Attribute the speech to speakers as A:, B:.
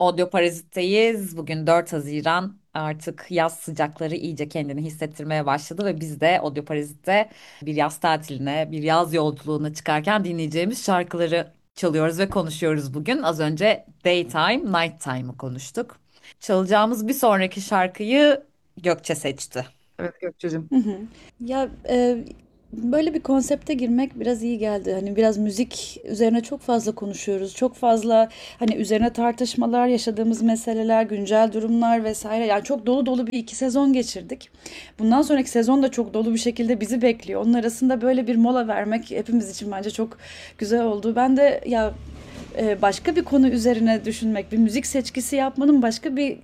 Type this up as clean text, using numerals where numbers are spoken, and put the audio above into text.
A: Audio Parazit'teyiz. Bugün 4 Haziran. Artık yaz sıcakları iyice kendini hissettirmeye başladı ve biz de Audio Parazit'te bir yaz tatiline, bir yaz yolculuğuna çıkarken dinleyeceğimiz şarkıları çalıyoruz ve konuşuyoruz bugün. Az önce Daytime, Nighttime'ı konuştuk. Çalacağımız bir sonraki şarkıyı Gökçe seçti.
B: Evet Gökçe'cim.
C: Hı hı. Ya böyle bir konsepte girmek biraz iyi geldi. Hani biraz müzik üzerine çok fazla konuşuyoruz. Çok fazla hani üzerine tartışmalar, yaşadığımız meseleler, güncel durumlar vesaire. Yani çok dolu dolu bir iki sezon geçirdik. Bundan sonraki sezon da çok dolu bir şekilde bizi bekliyor. Onun arasında böyle bir mola vermek hepimiz için bence çok güzel oldu. Ben de ya başka bir konu üzerine düşünmek, bir müzik seçkisi yapmanın başka bir